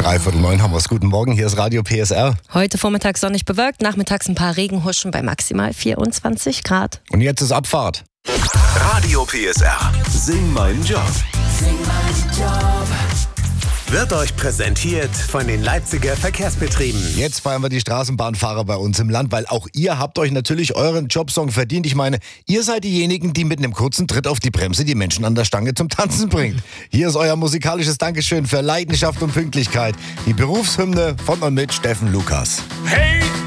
3:45 haben wir es. Guten Morgen, hier ist Radio PSR. Heute Vormittag sonnig bewölkt, nachmittags ein paar Regenhuschen bei maximal 24 Grad. Und jetzt ist Abfahrt. Radio PSR. Sing meinen Job. Sing meinen Job. Wird euch präsentiert von den Leipziger Verkehrsbetrieben. Jetzt feiern wir die Straßenbahnfahrer bei uns im Land, weil auch ihr habt euch natürlich euren Jobsong verdient. Ich meine, ihr seid diejenigen, die mit einem kurzen Tritt auf die Bremse die Menschen an der Stange zum Tanzen bringt. Hier ist euer musikalisches Dankeschön für Leidenschaft und Pünktlichkeit. Die Berufshymne von und mit Steffen Lukas. Hey!